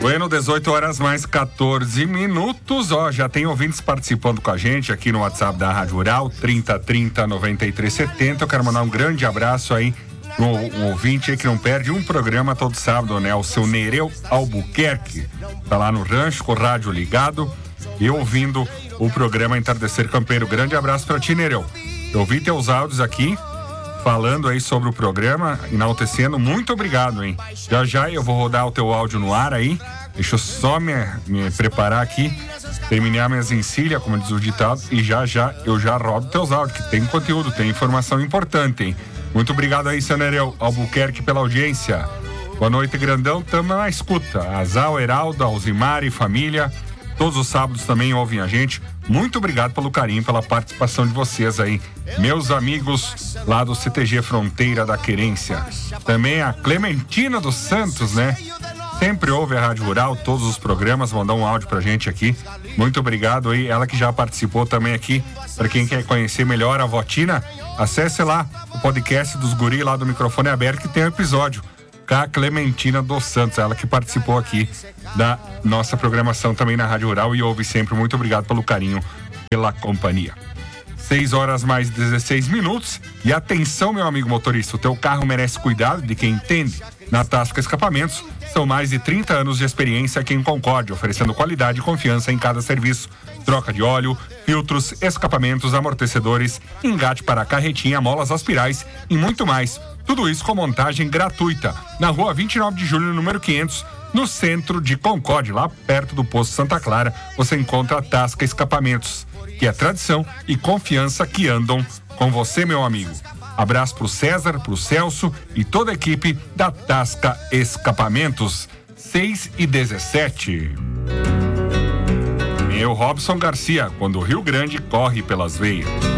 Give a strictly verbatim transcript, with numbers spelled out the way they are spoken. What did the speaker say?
Bueno, dezoito horas mais quatorze minutos, ó, já tem ouvintes participando com a gente aqui no WhatsApp da Rádio Rural, trinta, trinta, noventa e três, setenta. Eu quero mandar um grande abraço aí no um ouvinte aí que não perde um programa todo sábado, né? O seu Nereu Albuquerque, tá lá no rancho com o rádio ligado e ouvindo o programa Entardecer Campeiro. Grande abraço pra ti, Nereu. Eu ouvi teus áudios aqui, falando aí sobre o programa, enaltecendo. Muito obrigado, hein? Já já eu vou rodar o teu áudio no ar aí. Deixa eu só me, me preparar aqui, terminar minhas encilhas, como diz o ditado, e já já eu já rodo teus áudios, que tem conteúdo, tem informação importante, hein? Muito obrigado aí, seu Nereu Albuquerque, pela audiência. Boa noite, grandão. Tamo na escuta. Azal, Heraldo, Alzimar e família. Todos os sábados também ouvem a gente. Muito obrigado pelo carinho, pela participação de vocês aí, meus amigos lá do C T G Fronteira da Querência. Também a Clementina dos Santos, né? Sempre ouve a Rádio Rural, todos os programas, mandar um áudio pra gente aqui. Muito obrigado aí, ela que já participou também aqui. Para quem quer conhecer melhor a Votina, acesse lá o podcast dos guri lá do Microfone Aberto, que tem um episódio com a Clementina dos Santos, ela que participou aqui da nossa programação também na Rádio Rural e ouve sempre. Muito obrigado pelo carinho, pela companhia. seis horas mais dezesseis minutos. E atenção, meu amigo motorista, o teu carro merece cuidado de quem entende. Na Tasca Escapamentos, são mais de trinta anos de experiência aqui em Concórdia, oferecendo qualidade e confiança em cada serviço. Troca de óleo, filtros, escapamentos, amortecedores, engate para carretinha, molas aspirais e muito mais. Tudo isso com montagem gratuita. Na rua vinte e nove de julho, número quinhentos, no centro de Concórdia, lá perto do posto Santa Clara, você encontra a Tasca Escapamentos, que é tradição e confiança que andam com você, meu amigo. Abraço pro César, pro Celso e toda a equipe da Tasca Escapamentos. seis e dezessete. Meu Robson Garcia, quando o Rio Grande corre pelas veias.